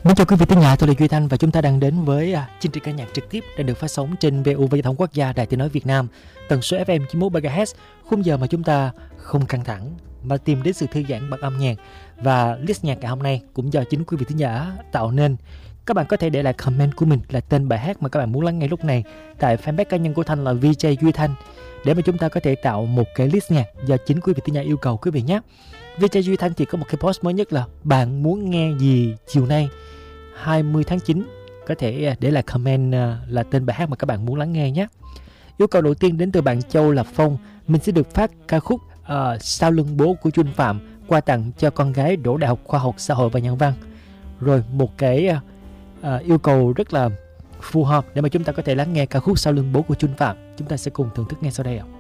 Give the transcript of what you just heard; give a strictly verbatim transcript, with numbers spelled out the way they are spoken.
Mến chào quý vị thính giả, tôi là Duy Thanh và chúng ta đang đến với à, chương trình ca nhạc trực tiếp đang được phát sóng trên vê u vê Giao thông Quốc gia Đài Tiếng nói Việt Nam, tần số ép em chín mươi mốt mê ga héc, khung giờ mà chúng ta không căng thẳng mà tìm đến sự thư giãn bằng âm nhạc. Và list nhạc ngày hôm nay cũng do chính quý vị thính giả tạo nên. Các bạn có thể để lại comment của mình là tên bài hát mà các bạn muốn lắng nghe lúc này tại fanpage cá nhân của Thanh là vê gi Duy Thanh, để mà chúng ta có thể tạo một cái list nhạc do chính quý vị thính giả yêu cầu quý vị nhé. vê gi Duy Thanh thì có một cái post mới nhất là bạn muốn nghe gì chiều nay hai mươi tháng chín, có thể để lại comment là tên bài hát mà các bạn muốn lắng nghe nhé. Yêu cầu đầu tiên đến từ bạn Châu Lập Phong, mình sẽ được phát ca khúc uh, Sau lưng bố của Chuân Phạm qua tặng cho con gái đỗ Đại học Khoa học Xã hội và Nhân văn. Rồi một cái uh, yêu cầu rất là phù hợp để mà chúng ta có thể lắng nghe ca khúc Sau lưng bố của Chuân Phạm. Chúng ta sẽ cùng thưởng thức nghe sau đây ạ.